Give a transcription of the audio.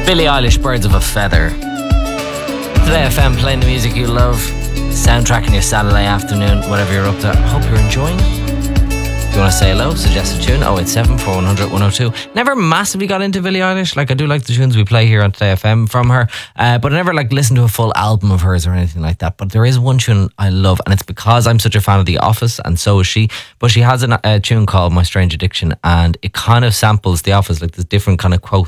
Billie Eilish, Birds of a Feather. Today FM, playing the music you love, soundtracking your Saturday afternoon, whatever you're up to. Hope you're enjoying. If you want to say hello, suggest a tune, 087 4100 102. Never massively got into Billie Eilish. Like, I do like the tunes we play here on Today FM from her, but I never listened to a full album of hers or anything like that. But there is one tune I love, and it's because I'm such a fan of The Office, and so is she. But she has a tune called My Strange Addiction, and it kind of samples The Office, like this different kind of quote